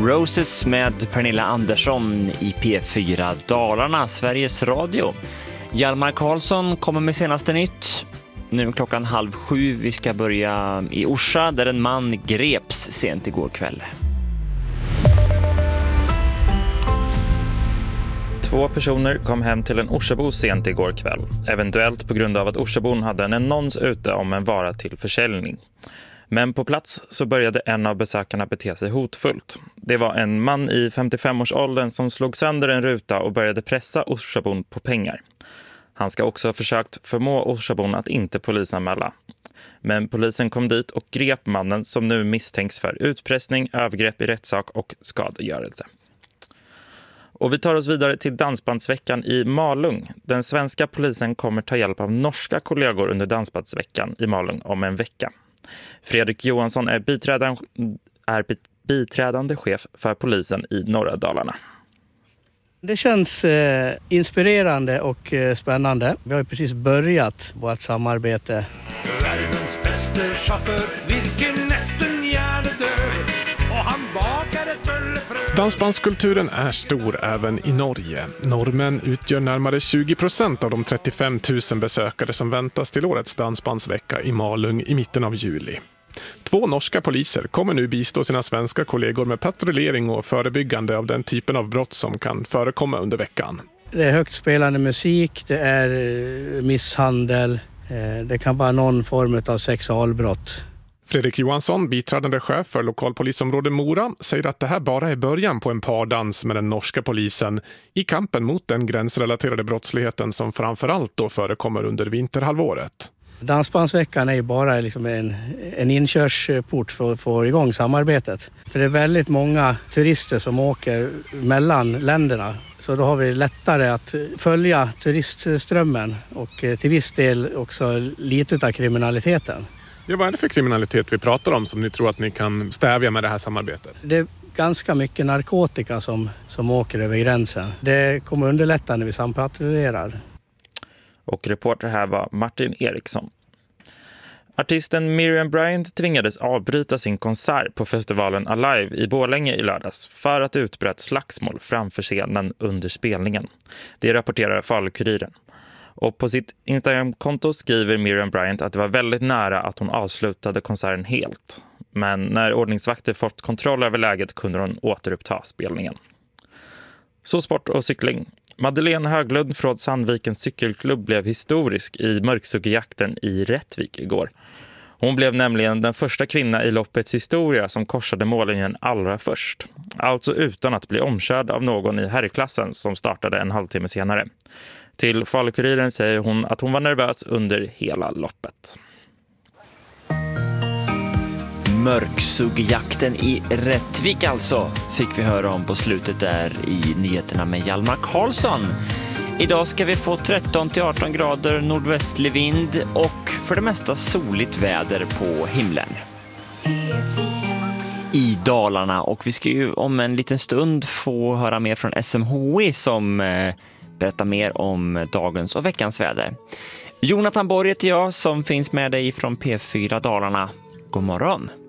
Roses med Pernilla Andersson i P4 Dalarna, Sveriges Radio. Hjalmar Karlsson kommer med senaste nytt. Nu klockan 6:30. Vi ska börja i Orsa där en man greps sent igår kväll. 2 personer kom hem till en Orsabo sent igår kväll. Eventuellt på grund av att Orsabon hade en annons ute om en vara till försäljning. Men på plats så började en av besökarna bete sig hotfullt. Det var en man i 55-årsåldern som slog sönder en ruta och började pressa Orsabon på pengar. Han ska också ha försökt förmå Orsabon att inte polisanmäla. Men polisen kom dit och grep mannen som nu misstänks för utpressning, övergrepp i rättssak och skadegörelse. Och vi tar oss vidare till Dansbandsveckan i Malung. Den svenska polisen kommer ta hjälp av norska kollegor under Dansbandsveckan i Malung om en vecka. Fredrik Johansson är biträdande chef för polisen i norra Dalarna. Det känns inspirerande och spännande. Vi har ju precis börjat vårt samarbete. Världens bästa chaufför, vilken nästan hjärndöd, och han bakar ett böllefrö. Dansbandskulturen är stor även i Norge. Norrmän utgör närmare 20% av de 35 000 besökare som väntas till årets dansbandsvecka i Malung i mitten av juli. 2 norska poliser kommer nu bistå sina svenska kollegor med patrullering och förebyggande av den typen av brott som kan förekomma under veckan. Det är högt spelande musik, det är misshandel, det kan vara någon form av sexualbrott. Fredrik Johansson, biträdande chef för lokalpolisområde Mora, säger att det här bara är början på en pardans med den norska polisen i kampen mot den gränsrelaterade brottsligheten som framförallt då förekommer under vinterhalvåret. Dansbandsveckan är ju bara liksom en inkörsport för att få igång samarbetet. För det är väldigt många turister som åker mellan länderna. Så då har vi lättare att följa turistströmmen och till viss del också lite av kriminaliteten. Ja, vad är det för kriminalitet vi pratar om som ni tror att ni kan stävja med det här samarbetet? Det är ganska mycket narkotika som åker över gränsen. Det kommer underlätta när vi sampatrullerar. Och reporter här var Martin Eriksson. Artisten Miriam Bryant tvingades avbryta sin konsert på festivalen Alive i Borlänge i lördags för att utbröt slagsmål framför scenen under spelningen. Det rapporterar Falukuriren. Och på sitt Instagram-konto skriver Miriam Bryant att det var väldigt nära att hon avslutade konserten helt. Men när ordningsvakter fått kontroll över läget kunde hon återuppta spelningen. Så sport och cykling. Madeleine Höglund från Sandvikens cykelklubb blev historisk i mörksuggejakten i Rättvik igår. Hon blev nämligen den första kvinna i loppets historia som korsade mållinjen allra först. Alltså utan att bli omkörd av någon i herrklassen som startade en halvtimme senare. Till Falukuriren säger hon att hon var nervös under hela loppet. Mörksuggejakten i Rättvik alltså fick vi höra om på slutet där i nyheterna med Hjalmar Karlsson. Idag ska vi få 13-18 grader nordvästlig vind och för det mesta soligt väder på himlen i Dalarna. Och vi ska ju om en liten stund få höra mer från SMHI som berättar mer om dagens och veckans väder. Jonathan Borg heter jag som finns med dig från P4 Dalarna. God morgon!